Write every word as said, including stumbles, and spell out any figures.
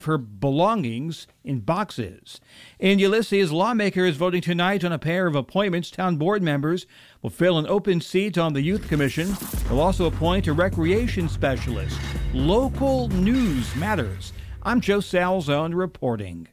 her belongings in boxes. In Ulysses, lawmakers voting tonight on a pair of appointments. Town board members will fill an open seat on the Youth Commission. They'll also appoint a recreation specialist. Local news matters. I'm Joe Salzone reporting.